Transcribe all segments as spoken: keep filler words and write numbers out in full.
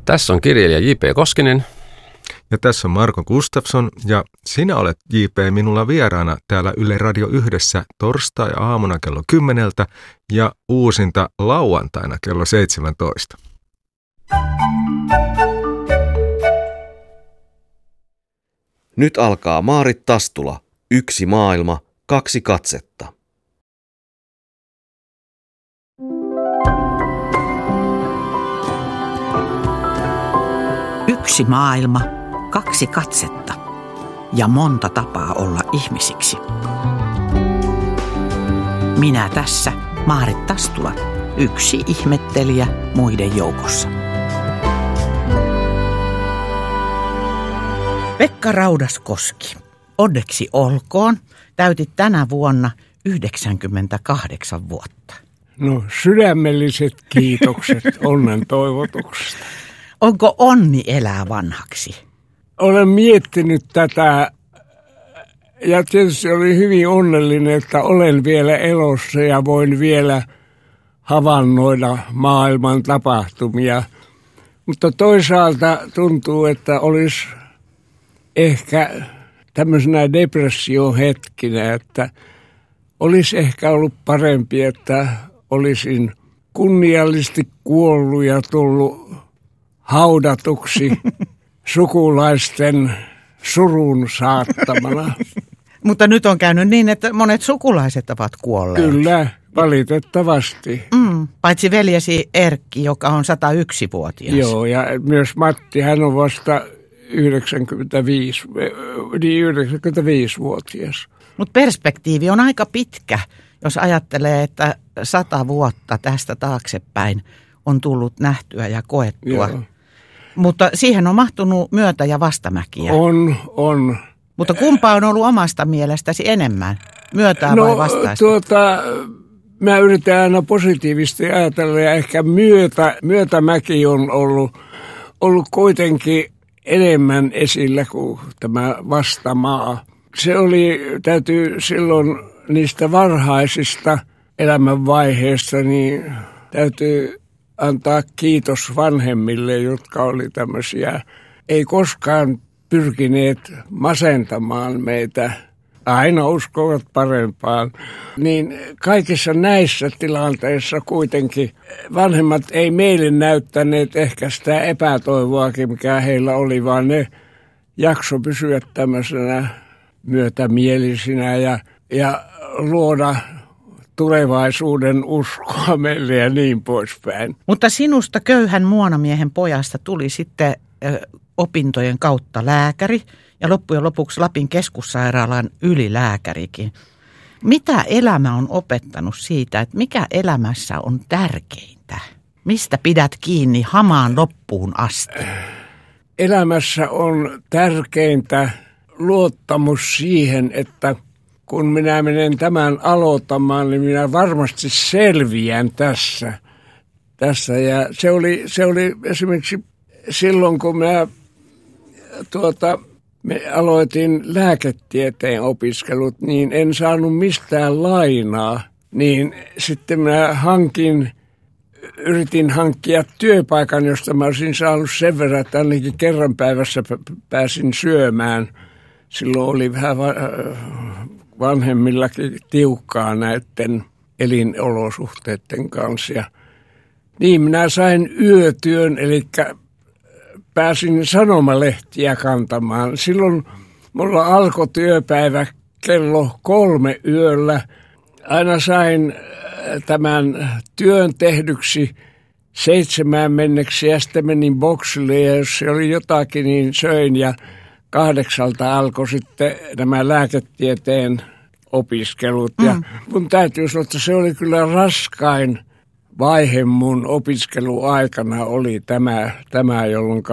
Tässä on kirjailija J P Koskinen. Ja tässä on Marko Gustafsson ja sinä olet J P minulla vieraana täällä Yle Radio Yhdessä torstai-aamuna kello kymmeneltä ja uusinta lauantaina kello seitsemäntoista. Nyt alkaa Maarit Tastula. Yksi maailma, kaksi katsetta. Yksi maailma, kaksi katsetta ja monta tapaa olla ihmisiksi. Minä tässä, Maarit Tastula, yksi ihmettelijä muiden joukossa. Pekka Raudaskoski, onneksi olkoon, täytit tänä vuonna yhdeksänkymmentäkahdeksan vuotta. No sydämelliset kiitokset onnen toivotuksesta. Onko onni elää vanhaksi? Olen miettinyt tätä ja tietysti olin hyvin onnellinen, että olen vielä elossa ja voin vielä havainnoida maailman tapahtumia. Mutta toisaalta tuntuu, että olisi ehkä tämmöisenä depressiohetkinä, että olisi ehkä ollut parempi, että olisin kunniallisesti kuollut ja tullut haudatuksi sukulaisten surun saattamana. Mutta nyt on käynyt niin, että monet sukulaiset ovat kuolleet. Kyllä, valitettavasti. Mm, paitsi veljesi Erkki, joka on sata yksi-vuotias. Joo, ja myös Matti, hän on vasta yhdeksänkymmentäviisi, niin yhdeksänkymmentäviisi-vuotias. Mutta perspektiivi on aika pitkä, jos ajattelee, että sata vuotta tästä taaksepäin on tullut nähtyä ja koettua. Joo. Mutta siihen on mahtunut myötä- ja vastamäkiä. On, on. Mutta kumpa on ollut omasta mielestäsi enemmän? Myötää no, vai vastaista? Tuota, mä yritän aina positiivisesti ajatella ja ehkä myötä, myötämäki on ollut, ollut kuitenkin enemmän esillä kuin tämä vastamaa. Se oli, täytyy silloin niistä varhaisista elämänvaiheista, niin täytyy antaa kiitos vanhemmille, jotka oli tämmöisiä, ei koskaan pyrkineet masentamaan meitä, aina uskovat parempaan. Niin kaikissa näissä tilanteissa kuitenkin vanhemmat ei meille näyttäneet ehkä sitä epätoivoakin, mikä heillä oli, vaan ne jakso pysyä tämmöisenä myötämielisinä ja, ja luoda tulevaisuuden uskoa meille ja niin poispäin. Mutta sinusta köyhän muonamiehen pojasta tuli sitten ö, opintojen kautta lääkäri ja loppujen lopuksi Lapin keskussairaalan ylilääkärikin. Mitä elämä on opettanut siitä, että mikä elämässä on tärkeintä? Mistä pidät kiinni hamaan loppuun asti? Elämässä on tärkeintä luottamus siihen, että kun minä menen tämän aloittamaan, niin minä varmasti selviän tässä. tässä. Ja se oli, se oli esimerkiksi silloin, kun minä tuota, me aloitin lääketieteen opiskelut, niin en saanut mistään lainaa. Niin sitten minä hankin, yritin hankkia työpaikan, josta mä olisin saanut sen verran, että ainakin kerran päivässä pääsin syömään. Silloin oli vähän vanhemmillakin tiukkaa näiden elinolosuhteiden kanssa. Ja niin minä sain yötyön, eli pääsin sanomalehtiä kantamaan. Silloin mulla alkoi työpäivä kello kolme yöllä. Aina sain tämän työn tehdyksi seitsemään menneksi ja sitten menin boksille ja jos se oli jotakin, niin söin ja kahdeksalta alkoi sitten nämä lääketieteen opiskelut. Mm. Ja mun täytyy sanoa, että se oli kyllä raskain vaihe mun opiskeluaikana oli tämä, tämä jolloin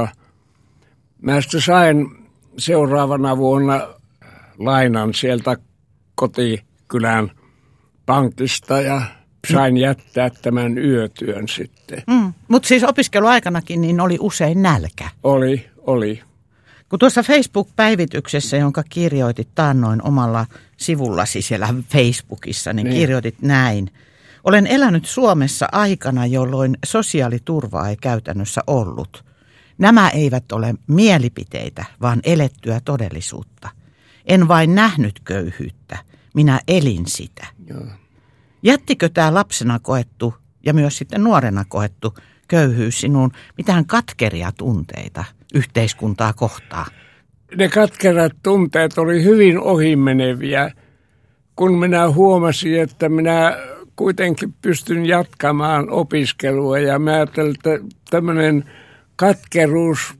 mä sitten sain seuraavana vuonna lainan sieltä kotikylän pankista ja sain jättää tämän yötyön sitten. Mm. Mutta siis opiskeluaikanakin niin oli usein nälkä. Oli, oli. Kun tuossa Facebook-päivityksessä, jonka kirjoitit taannoin omalla sivullasi siellä Facebookissa, niin, niin kirjoitit näin. Olen elänyt Suomessa aikana, jolloin sosiaaliturvaa ei käytännössä ollut. Nämä eivät ole mielipiteitä, vaan elettyä todellisuutta. En vain nähnyt köyhyyttä, minä elin sitä. Joo. Jättikö tämä lapsena koettu ja myös sitten nuorena koettu köyhyys sinuun mitään katkeria tunteita yhteiskuntaa kohtaan? Ne katkerat tunteet oli hyvin ohimeneviä, kun minä huomasin, että minä kuitenkin pystyn jatkamaan opiskelua ja mä ajattelin, että tämmöinen katkeruus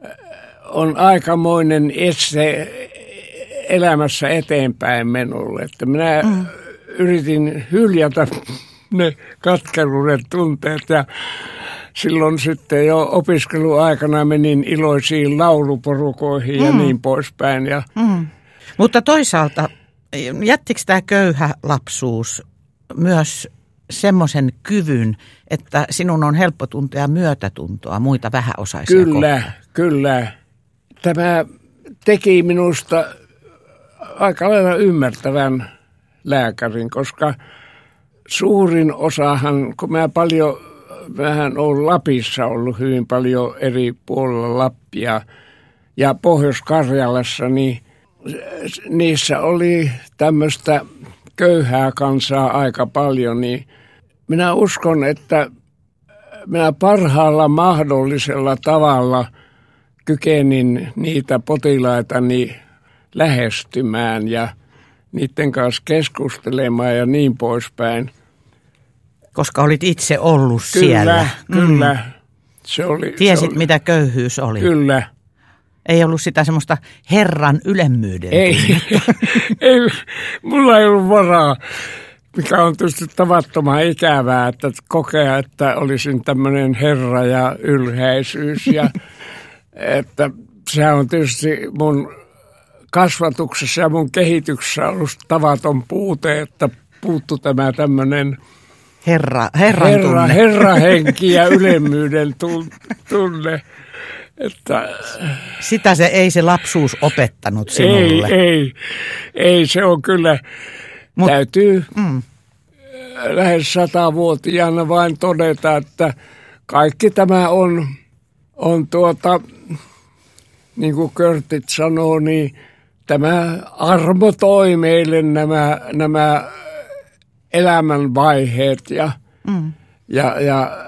on aikamoinen este elämässä eteenpäin menolle. Että minä mm. yritin hyljätä ne katkeruuden tunteet ja silloin sitten jo opiskeluaikana menin iloisiin lauluporukoihin mm. ja niin poispäin. Ja mm. Mutta toisaalta jättikö tämä köyhä lapsuus myös semmoisen kyvyn, että sinun on helppo tuntea myötätuntoa muita vähäosaisia Kyllä, kohtaan? kyllä. Tämä teki minusta aika lailla ymmärtävän lääkärin, koska suurin osahan, kun mä paljon, vähän olen Lapissa ollut hyvin paljon eri puolilla Lappia ja Pohjois-Karjalassa, niin niissä oli tämmöistä köyhää kansaa aika paljon, niin minä uskon, että minä parhaalla mahdollisella tavalla kykenin niitä potilaitani lähestymään ja niiden kanssa keskustelemaan ja niin poispäin. Koska olit itse ollut kyllä, siellä. Kyllä, mm. se oli. Tiesit, se oli. mitä köyhyys oli. Kyllä. Ei ollut sitä semmoista herran ylemmyyden. Ei, ei, mulla ei ollut varaa, mikä on tietysti tavattoman ikävää, että kokea, että olisin tämmöinen herra ja ylhäisyys. Ja, että sehän on tietysti mun kasvatuksessa ja mun kehityksessä ollut tavaton puute, että puuttu tämä tämmöinen herra, herran herra, tunne. herrahenki ja ylemmyyden tunne. Että sitä se ei se lapsuus opettanut sinulle. Ei, ei, ei se on kyllä, Mut, täytyy mm. lähes satavuotiaana vain todeta, että kaikki tämä on, on tuota, niin kuin Körtit sanoo, niin tämä armo toi meille nämä, nämä elämänvaiheet ja, mm. ja, ja